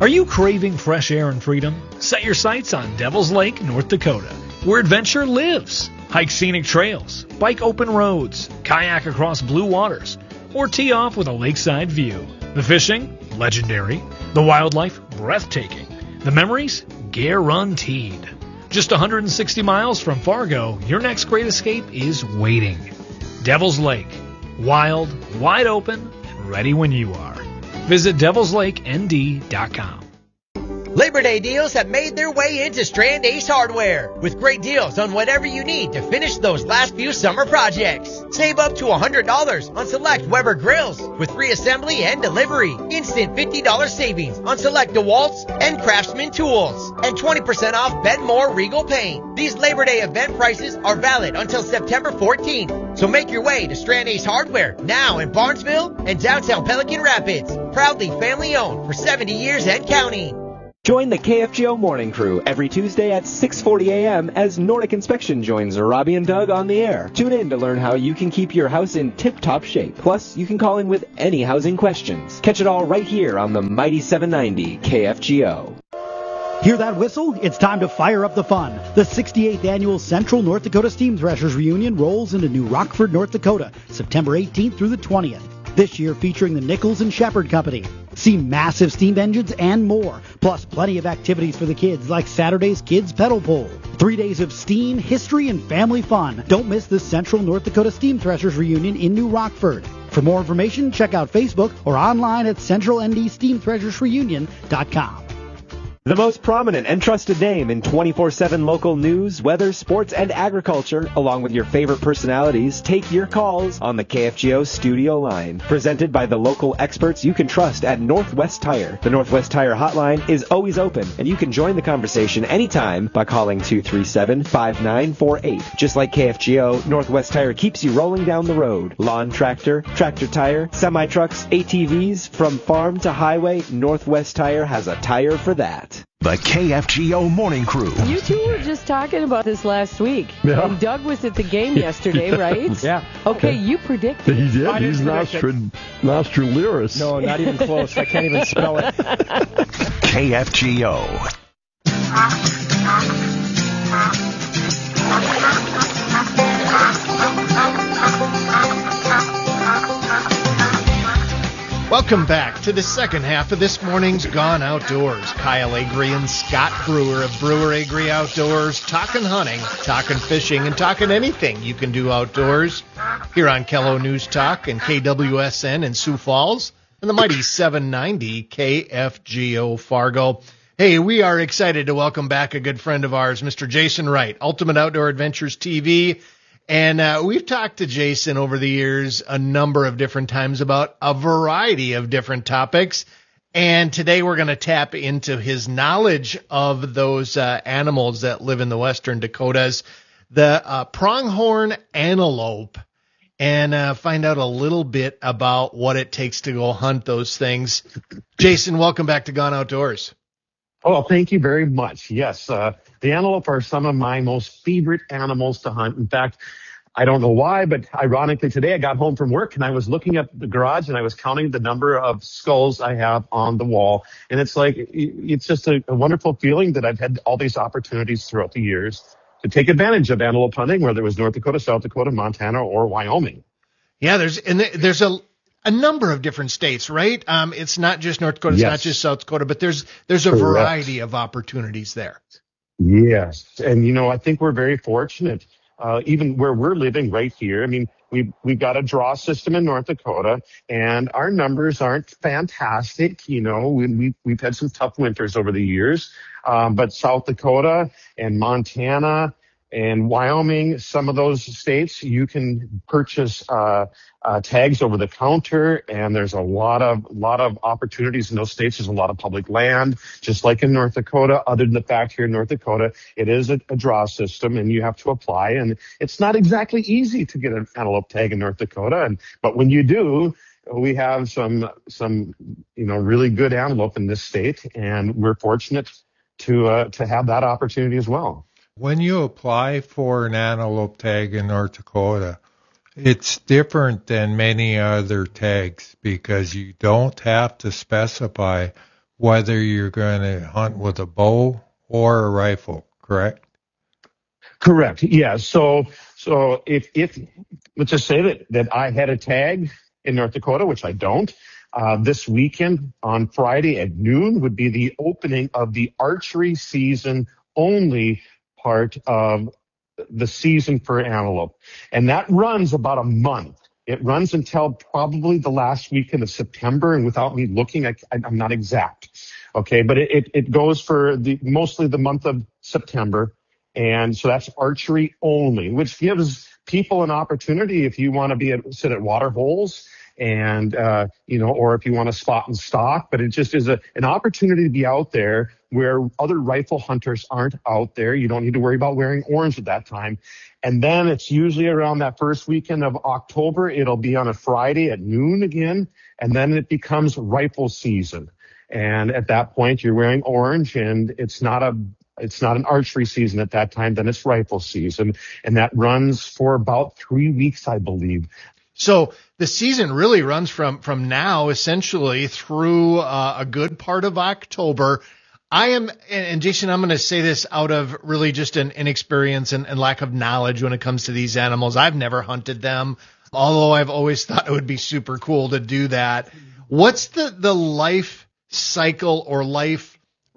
Are you craving fresh air and freedom? Set your sights on Devil's Lake, North Dakota, where adventure lives. Hike scenic trails, bike open roads, kayak across blue waters, or tee off with a lakeside view. The fishing? Legendary. The wildlife? Breathtaking. The memories? Guaranteed. Just 160 miles from Fargo, your next great escape is waiting. Devil's Lake. Wild, wide open, and ready when you are. Visit devilslakend.com. Labor Day deals have made their way into Strand Ace Hardware with great deals on whatever you need to finish those last few summer projects. Save up to $100 on select Weber grills with free assembly and delivery. Instant $50 savings on select DeWalt's and Craftsman tools. And 20% off Benmore Regal paint. These Labor Day event prices are valid until September 14th. So make your way to Strand Ace Hardware now in Barnesville and downtown Pelican Rapids. Proudly family owned for 70 years and counting. Join the KFGO Morning Crew every Tuesday at 6:40 a.m. as Nordic Inspection joins Robbie and Doug on the air. Tune in to learn how you can keep your house in tip-top shape. Plus, you can call in with any housing questions. Catch it all right here on the Mighty 790 KFGO. Hear that whistle? It's time to fire up the fun. The 68th Annual Central North Dakota Steam Threshers Reunion rolls into New Rockford, North Dakota, September 18th through the 20th. This year featuring the Nichols and Shepherd Company. See massive steam engines and more, plus plenty of activities for the kids like Saturday's Kids Pedal Pull. 3 days of steam, history, and family fun. Don't miss the Central North Dakota Steam Threshers Reunion in New Rockford. For more information, check out Facebook or online at centralndsteamthreshersreunion.com. The most prominent and trusted name in 24/7 local news, weather, sports, and agriculture, along with your favorite personalities, take your calls on the KFGO studio line. Presented by the local experts you can trust at Northwest Tire. The Northwest Tire hotline is always open, and you can join the conversation anytime by calling 237-5948. Just like KFGO, Northwest Tire keeps you rolling down the road. Lawn tractor, tractor tire, semi-trucks, ATVs, from farm to highway, Northwest Tire has a tire for that. The KFGO Morning Crew. You two were just talking about this last week. Yeah. And Doug was at the game yesterday, right? Yeah. Okay, you predicted. He did. He's Nostradamus. No, not even close. I can't even spell it. KFGO. Welcome back to the second half of this morning's Gone Outdoors. Kyle Agri and Scott Brewer of Brewer Agri Outdoors, talking hunting, talking fishing, and talking anything you can do outdoors here on KELO News Talk and KWSN in Sioux Falls and the mighty 790 KFGO Fargo. Hey, we are excited to welcome back a good friend of ours, Mr. Jason Wright, Ultimate Outdoor Adventures TV. And we've talked to Jason over the years a number of different times about a variety of different topics. And today we're going to tap into his knowledge of those animals that live in the western Dakotas, the pronghorn antelope, and find out a little bit about what it takes to go hunt those things. Jason, welcome back to Gone Outdoors. Oh, thank you very much. Yes, the antelope are some of my most favorite animals to hunt. In fact, I don't know why, but ironically today I got home from work and I was looking at the garage and I was counting the number of skulls I have on the wall. And it's like, it's just a wonderful feeling that I've had all these opportunities throughout the years to take advantage of antelope hunting, whether it was North Dakota, South Dakota, Montana, or Wyoming. Yeah, there's a number of different states, right? It's not just North Dakota, it's not just South Dakota, but there's a variety of opportunities there. Yes. And, I think we're very fortunate, even where we're living right here. I mean, we've got a draw system in North Dakota, and our numbers aren't fantastic. We've had some tough winters over the years, but South Dakota and Montana and Wyoming, some of those states, you can purchase tags over the counter, and there's a lot of opportunities in those states. There's a lot of public land, just like in North Dakota. Other than the fact here in North Dakota, it is a draw system, and you have to apply. And it's not exactly easy to get an antelope tag in North Dakota, but when you do, we have some really good antelope in this state, and we're fortunate to have that opportunity as well. When you apply for an antelope tag in North Dakota, it's different than many other tags because you don't have to specify whether you're going to hunt with a bow or a rifle, correct? Correct. Yeah. So if let's just say that I had a tag in North Dakota, which I don't, this weekend on Friday at noon would be the opening of the archery season only part of the season for antelope. And that runs about a month. It runs until probably the last weekend of September. And without me looking, I'm not exact. Okay. But it goes for mostly the month of September. And so that's archery only, which gives people an opportunity if you want to sit at water holes and, or if you want to spot and stalk. But it just is an opportunity to be out there where other rifle hunters aren't out there. You don't need to worry about wearing orange at that time. And then it's usually around that first weekend of October. It'll be on a Friday at noon again. And then it becomes rifle season. And at that point, you're wearing orange, and it's not an archery season at that time. Then it's rifle season. And that runs for about 3 weeks, I believe. So the season really runs from now essentially through a good part of October. And Jason, I'm going to say this out of really just an inexperience and lack of knowledge when it comes to these animals. I've never hunted them, although I've always thought it would be super cool to do that. What's the life cycle or life,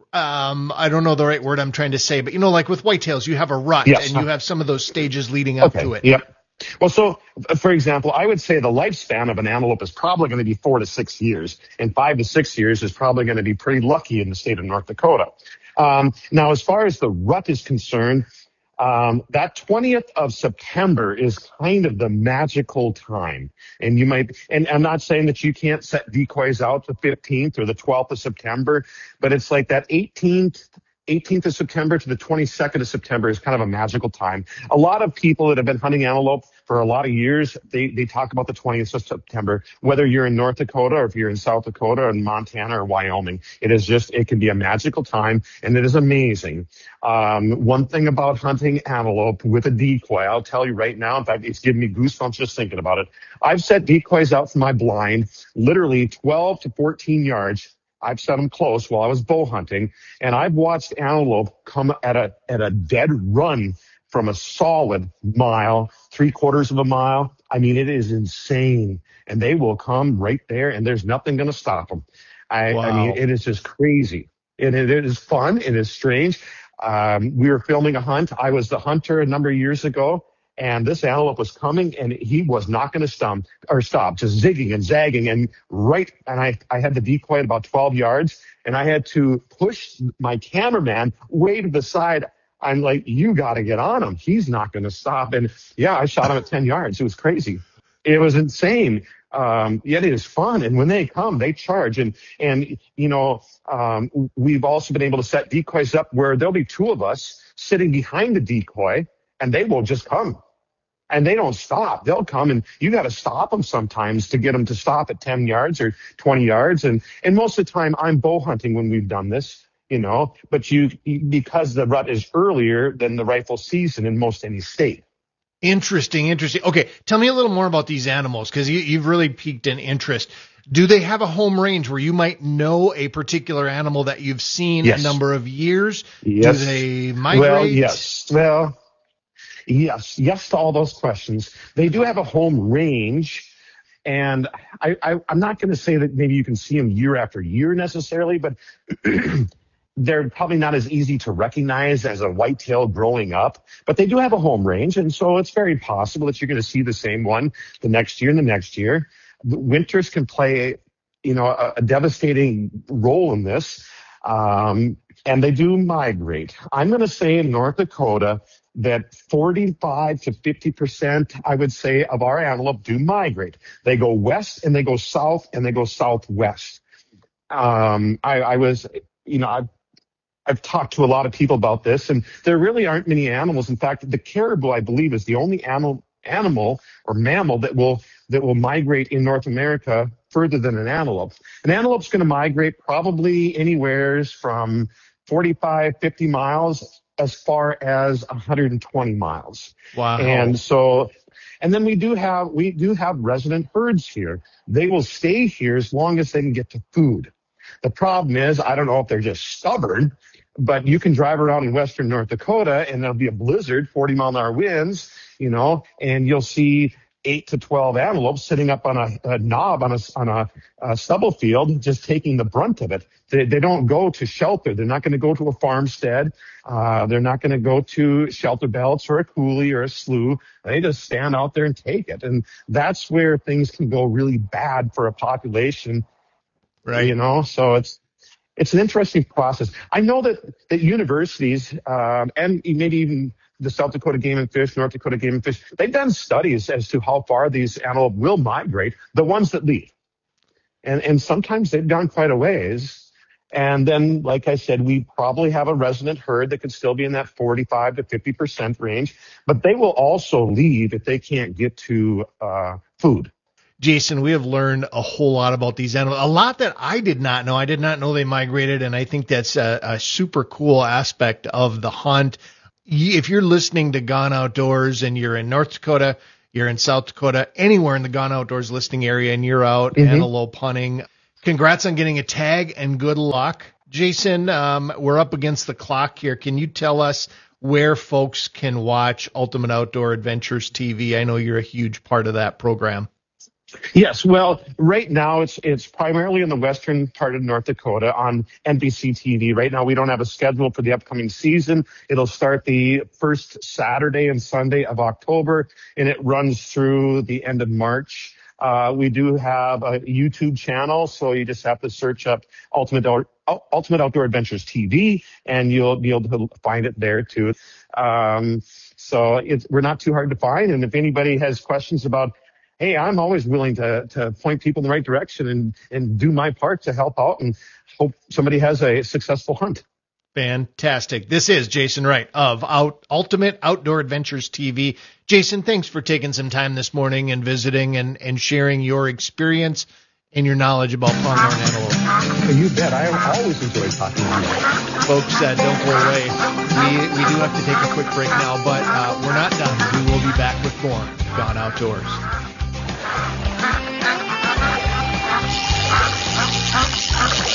I don't know the right word I'm trying to say, but like with whitetails, you have a rut, yes, and you have some of those stages leading up to it. Yep. Well, so for example, I would say the lifespan of an antelope is probably going to be 4 to 6 years, and 5 to 6 years is probably going to be pretty lucky in the state of North Dakota. Now, as far as the rut is concerned, that 20th of September is kind of the magical time. And and I'm not saying that you can't set decoys out the 15th or the 12th of September, but it's like that 18th of September to the 22nd of September is kind of a magical time. A lot of people that have been hunting antelope for a lot of years, they talk about the 20th of September, whether you're in North Dakota or if you're in South Dakota or in Montana or Wyoming. It can be a magical time, and it is amazing. One thing about hunting antelope with a decoy, I'll tell you right now, in fact, it's giving me goosebumps just thinking about it. I've set decoys out from my blind, literally 12 to 14 yards. I've set them close while I was bow hunting, and I've watched antelope come at a dead run from a solid mile, 3/4 of a mile. I mean, it is insane, and they will come right there, and there's nothing going to stop them. Wow. I mean, it is just crazy. It is fun. It is strange. We were filming a hunt. I was the hunter a number of years ago, and this antelope was coming, and he was not going to stop, just zigging and zagging. And I had the decoy at about 12 yards, and I had to push my cameraman way to the side. I'm like, you got to get on him. He's not going to stop. And yeah, I shot him at 10 yards. It was crazy. It was insane. Yet it is fun. And when they come, they charge. And we've also been able to set decoys up where there'll be 2 of us sitting behind the decoy, and they will just come. And they don't stop. They'll come, and you got to stop them sometimes to get them to stop at 10 yards or 20 yards. And most of the time I'm bow hunting when we've done this, but because the rut is earlier than the rifle season in most any state. Interesting. Okay. Tell me a little more about these animals, because you've really piqued an interest. Do they have a home range where you might know a particular animal that you've seen a number of years? Yes. Do they migrate? Well, yes. Yes to all those questions. They do have a home range, and I'm not going to say that maybe you can see them year after year necessarily, but they're probably not as easy to recognize as a whitetail growing up. But they do have a home range, and so it's very possible that you're going to see the same one the next year and the next year. Winters can play, a devastating role in this, and they do migrate. I'm going to say in North Dakota that 45 to 50%, I would say, of our antelope do migrate. They go west and they go south and they go southwest. I've talked to a lot of people about this, and there really aren't many animals. In fact, the caribou, I believe, is the only animal or mammal that will migrate in North America further than an antelope. An antelope's going to migrate probably anywhere from 45, 50 miles as far as 120 miles. Wow. And then we do have resident herds here. They will stay here as long as they can get to food. The problem is, I don't know if they're just stubborn, but you can drive around in western North Dakota and there'll be a blizzard, 40-mile-an-hour winds, and you'll see 8 to 12 antelopes sitting up on a knob on a stubble field, just taking the brunt of it. They don't go to shelter. They're not going to go to a farmstead. They're not going to go to shelter belts or a coulee or a slough. They just stand out there and take it. And that's where things can go really bad for a population. Right. So it's an interesting process. I know that universities, and maybe even the South Dakota Game and Fish, North Dakota Game and Fish, they've done studies as to how far these antelope will migrate, the ones that leave. And sometimes they've gone quite a ways. And then, like I said, we probably have a resident herd that could still be in that 45 to 50% range, but they will also leave if they can't get to food. Jason, we have learned a whole lot about these animals, a lot that I did not know. I did not know they migrated, and I think that's a super cool aspect of the hunt. If you're listening to Gone Outdoors and you're in North Dakota, you're in South Dakota, anywhere in the Gone Outdoors listing area, and you're out antelope hunting, congrats on getting a tag and good luck. Jason, we're up against the clock here. Can you tell us where folks can watch Ultimate Outdoor Adventures TV? I know you're a huge part of that program. Yes, well, right now it's primarily in the western part of North Dakota on NBC TV. Right now we don't have a schedule for the upcoming season. It'll start the first Saturday and Sunday of October, and it runs through the end of March. We do have a YouTube channel, so you just have to search up Ultimate Outdoor Adventures TV, and you'll be able to find it there too. So we're not too hard to find, and if anybody has questions about, hey, I'm always willing to point people in the right direction and do my part to help out and hope somebody has a successful hunt. Fantastic. This is Jason Wright of Ultimate Outdoor Adventures TV. Jason, thanks for taking some time this morning and visiting and sharing your experience and your knowledge about pronghorn antelope. You bet. I always enjoy talking to you. Folks, don't go away. We do have to take a quick break now, but we're not done. We will be back with more Gone Outdoors.